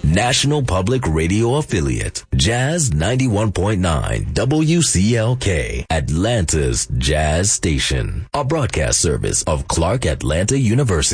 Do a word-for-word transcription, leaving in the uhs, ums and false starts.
National Public Radio affiliate, Jazz ninety-one point nine W C L K, Atlanta's Jazz Station, a broadcast service of Clark Atlanta University.